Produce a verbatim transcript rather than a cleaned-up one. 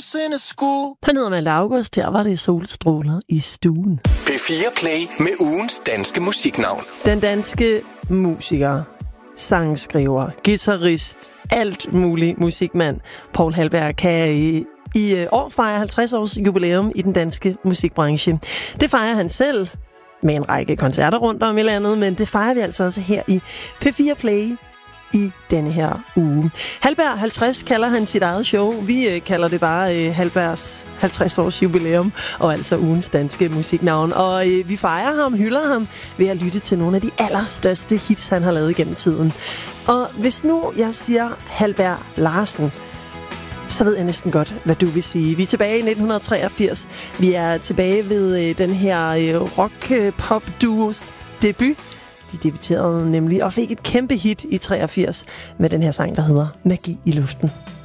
nogensinde skulle. Han hedder Malte August, her var det solstråler i stuen. P fire Play med ugens danske musiknavn. Den danske musiker, sangskriver, guitarist, alt mulig musikmand, Poul Halberg, kan i, i år fejre halvtreds års jubilæum i den danske musikbranche. Det fejrer han selv med en række koncerter rundt om i landet, men det fejrer vi altså også her i P fire Play i denne her uge. Halberg halvtreds kalder han sit eget show. Vi øh, kalder det bare øh, Halbergs halvtreds års jubilæum, og altså ugens danske musiknavn. Og øh, vi fejrer ham, hylder ham ved at lytte til nogle af de allerstørste hits, han har lavet gennem tiden. Og hvis nu jeg siger Halberg Larsen, så ved jeg næsten godt, hvad du vil sige. Vi er tilbage i nitten treogfirs. Vi er tilbage ved øh, den her øh, rock-pop-duos debut. De debuterede nemlig og fik et kæmpe hit i treogfirs med den her sang, der hedder Magi i luften.